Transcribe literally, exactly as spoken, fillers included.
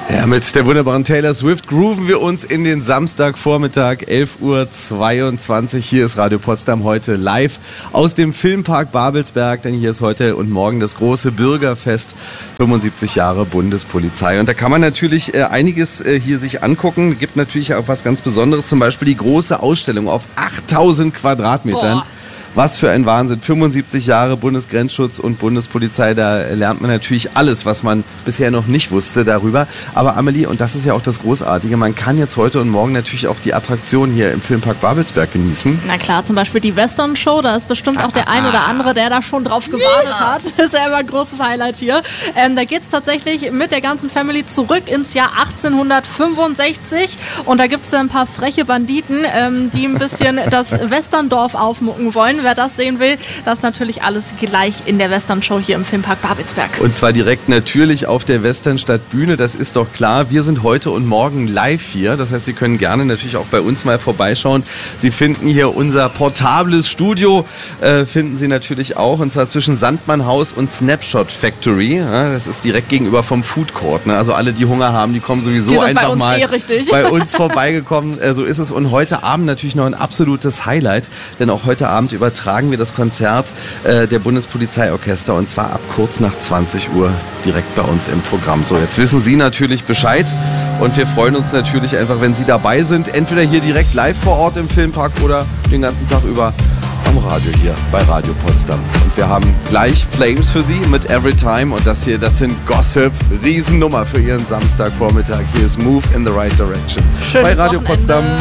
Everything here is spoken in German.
Ja, mit der wunderbaren Taylor Swift grooven wir uns in den Samstagvormittag, elf Uhr zweiundzwanzig. Hier ist Radio Potsdam heute live aus dem Filmpark Babelsberg, denn hier ist heute und morgen das große Bürgerfest, fünfundsiebzig Jahre Bundespolizei. Und da kann man natürlich äh, einiges äh, hier sich angucken. Gibt natürlich auch was ganz Besonderes, zum Beispiel die große Ausstellung auf achttausend Quadratmetern. Boah. Was für ein Wahnsinn. fünfundsiebzig Jahre Bundesgrenzschutz und Bundespolizei, da lernt man natürlich alles, was man bisher noch nicht wusste darüber. Aber Amelie, und das ist ja auch das Großartige, man kann jetzt heute und morgen natürlich auch die Attraktion hier im Filmpark Babelsberg genießen. Na klar, zum Beispiel die Western-Show, da ist bestimmt auch der ein oder andere, der da schon drauf gewartet yeah. hat. Das ist ja immer ein großes Highlight hier. Ähm, da geht es tatsächlich mit der ganzen Family zurück ins Jahr achtzehnhundertfünfundsechzig und da gibt es ein paar freche Banditen, ähm, die ein bisschen das Westerndorf aufmucken wollen. Wer das sehen will, das ist natürlich alles gleich in der Western-Show hier im Filmpark Babelsberg. Und zwar direkt natürlich auf der Westernstadtbühne, das ist doch klar. Wir sind heute und morgen live hier, das heißt, Sie können gerne natürlich auch bei uns mal vorbeischauen. Sie finden hier unser portables Studio, äh, finden Sie natürlich auch, und zwar zwischen Sandmannhaus und Snapshot Factory. Ja, das ist direkt gegenüber vom Food Court. Ne? Also alle, die Hunger haben, die kommen sowieso die sind einfach bei uns mal eh richtig. bei uns vorbeigekommen. Äh, so ist es. Und heute Abend natürlich noch ein absolutes Highlight, denn auch heute Abend über tragen wir das Konzert äh, der Bundespolizeiorchester und zwar ab kurz nach zwanzig Uhr direkt bei uns im Programm. So, jetzt wissen Sie natürlich Bescheid und wir freuen uns natürlich einfach, wenn Sie dabei sind, entweder hier direkt live vor Ort im Filmpark oder den ganzen Tag über am Radio hier bei Radio Potsdam. Und wir haben gleich Flames für Sie mit Every Time und das hier, das sind Gossip, Riesennummer für Ihren Samstagvormittag. Hier ist Move in the Right Direction Schönes bei Radio Wochenende. Potsdam.